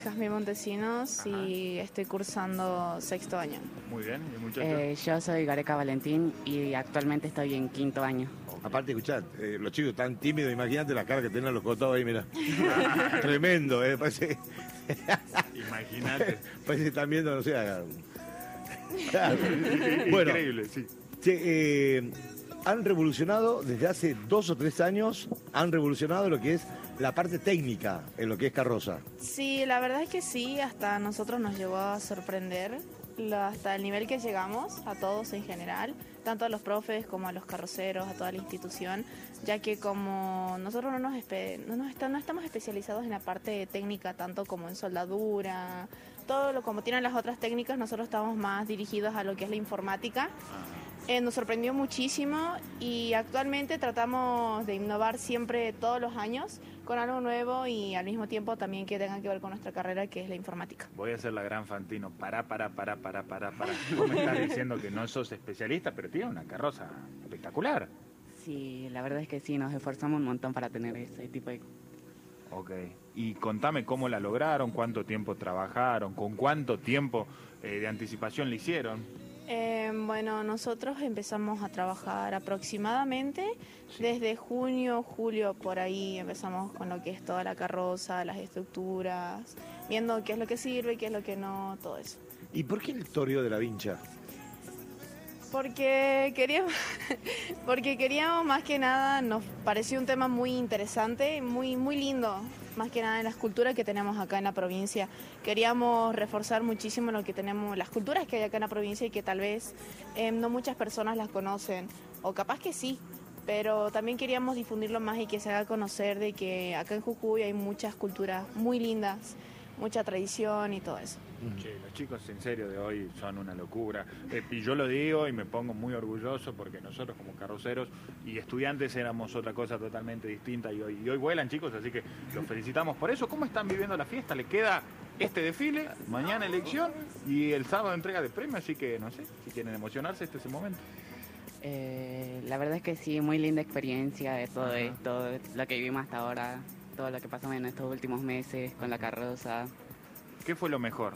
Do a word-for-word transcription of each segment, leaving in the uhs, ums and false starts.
Jasmine Montesinos. Ajá. Y estoy cursando sexto año. Muy bien, ¿y muchachos? Eh, yo soy Gareca Valentín y actualmente estoy en quinto año. Okay. Aparte, escuchá, eh, los chicos tan tímidos, imagínate la cara que tienen los costados ahí, mira. Tremendo, eh, parece... Imagínate. Parece que están viendo, no sé... Bueno, increíble, sí. Che, eh, han revolucionado desde hace dos o tres años, han revolucionado lo que es la parte técnica en lo que es carroza. Sí, la verdad es que sí, hasta a nosotros nos llegó a sorprender, hasta el nivel que llegamos, a todos en general, tanto a los profes como a los carroceros, a toda la institución, ya que como nosotros no, nos espe no, nos está no estamos especializados en la parte técnica, tanto como en soldadura, todo lo como tienen las otras técnicas, nosotros estamos más dirigidos a lo que es la informática. Eh, nos sorprendió muchísimo y actualmente tratamos de innovar siempre todos los años con algo nuevo y al mismo tiempo también que tenga que ver con nuestra carrera, que es la informática. Voy a ser la gran Fantino. Pará, pará, pará, pará, pará, pará. Vos me estás diciendo que no sos especialista, pero tiene una carroza espectacular. Sí, la verdad es que sí, nos esforzamos un montón para tener ese tipo de... Ok. Y contame cómo la lograron, cuánto tiempo trabajaron, con cuánto tiempo eh, de anticipación le hicieron. Eh, bueno, nosotros empezamos a trabajar aproximadamente sí. desde junio, julio, por ahí empezamos con lo que es toda la carroza, las estructuras, viendo qué es lo que sirve, qué es lo que no, todo eso. ¿Y por qué el toreo de la Vincha? Porque queríamos, porque queríamos más que nada, nos pareció un tema muy interesante, muy, muy lindo, más que nada en las culturas que tenemos acá en la provincia. Queríamos reforzar muchísimo lo que tenemos, las culturas que hay acá en la provincia y que tal vez eh, no muchas personas las conocen, o capaz que sí, pero también queríamos difundirlo más y que se haga conocer de que acá en Jujuy hay muchas culturas muy lindas, mucha tradición y todo eso. Che, los chicos en serio de hoy son una locura. Eh, y yo lo digo y me pongo muy orgulloso porque nosotros como carroceros y estudiantes éramos otra cosa totalmente distinta y hoy, y hoy vuelan, chicos, así que los felicitamos por eso. ¿Cómo están viviendo la fiesta? Le queda este desfile, mañana elección y el sábado entrega de premios, así que no sé, si quieren emocionarse, este es el momento. Eh, la verdad es que sí, muy linda experiencia de todo Ajá. esto, lo que vivimos hasta ahora, todo lo que pasamos en estos últimos meses con la carroza. ¿Qué fue lo mejor?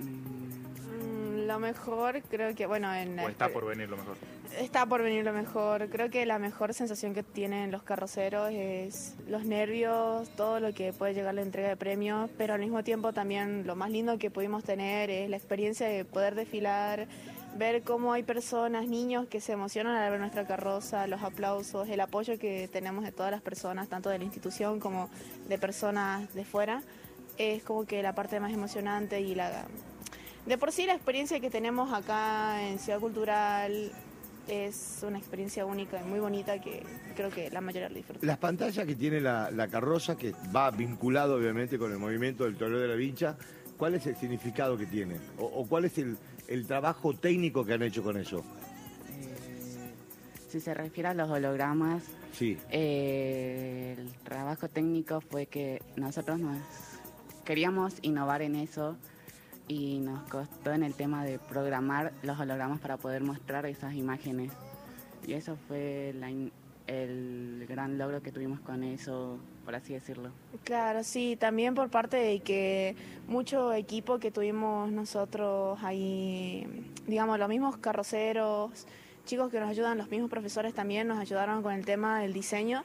Mm, lo mejor creo que, bueno... En ¿O está por venir lo mejor? Está por venir lo mejor. Creo que la mejor sensación que tienen los carroceros es los nervios, todo lo que puede llegar la entrega de premios, pero al mismo tiempo también lo más lindo que pudimos tener es la experiencia de poder desfilar, ver cómo hay personas, niños que se emocionan al ver nuestra carroza, los aplausos, el apoyo que tenemos de todas las personas, tanto de la institución como de personas de fuera. Es como que la parte más emocionante y la... De por sí la experiencia que tenemos acá en Ciudad Cultural es una experiencia única y muy bonita que creo que la mayoría la disfruta. Las pantallas que tiene la, la carroza, que va vinculado obviamente con el movimiento del toreo de la Vincha, ¿cuál es el significado que tiene? ¿O, o cuál es el, el trabajo técnico que han hecho con eso? Eh, si se refiere a los hologramas, sí. eh, el trabajo técnico fue que nosotros nos queríamos innovar en eso y nos costó en el tema de programar los hologramas para poder mostrar esas imágenes. Y eso fue la in el gran logro que tuvimos con eso, por así decirlo. Claro, sí, también por parte de que mucho equipo que tuvimos nosotros ahí, digamos, los mismos carroceros, chicos que nos ayudan, los mismos profesores también nos ayudaron con el tema del diseño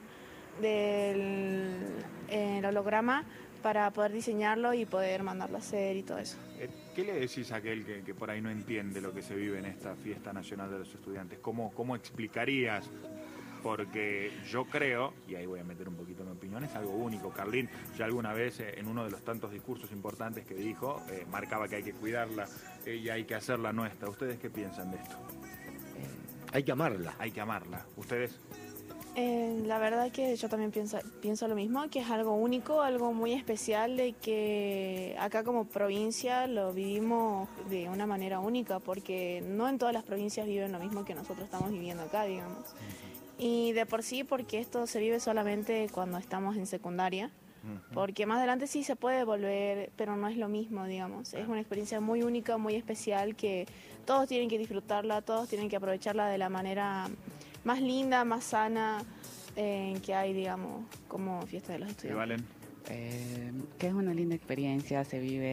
del el holograma, para poder diseñarlo y poder mandarlo a hacer y todo eso. ¿Qué le decís a aquel que, que por ahí no entiende lo que se vive en esta fiesta nacional de los estudiantes? ¿Cómo, cómo explicarías? Porque yo creo, y ahí voy a meter un poquito mi opinión, es algo único. Carlín ya alguna vez eh, en uno de los tantos discursos importantes que dijo, eh, marcaba que hay que cuidarla eh, y hay que hacerla nuestra. ¿Ustedes qué piensan de esto? Eh, hay que amarla. Hay que amarla. ¿Ustedes? Eh, la verdad que yo también pienso, pienso lo mismo, que es algo único, algo muy especial, de que acá como provincia lo vivimos de una manera única, porque no en todas las provincias viven lo mismo que nosotros estamos viviendo acá, digamos. Y de por sí, porque esto se vive solamente cuando estamos en secundaria, porque más adelante sí se puede volver, pero no es lo mismo, digamos. Es una experiencia muy única, muy especial, que todos tienen que disfrutarla, todos tienen que aprovecharla de la manera más linda, más sana eh, que hay, digamos, como fiesta de los estudiantes. ¿Y Valen? eh, que es una linda experiencia, se vive